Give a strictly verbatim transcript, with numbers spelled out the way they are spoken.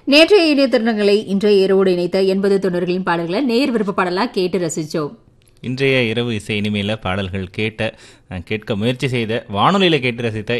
நேற்றைய இணைய திருநங்களை இன்றைய இரவோடு இணைத்த எண்பது தொண்ணூறுகளின் பாடல்களை நேர் விருப்ப பாடலா கேட்டு ரசிச்சோம். இன்றைய இரவு இசை இனிமையில் பாடல்கள் கேட்ட கேட்க முயற்சி செய்த வானொலியில் கேட்டு ரசித்த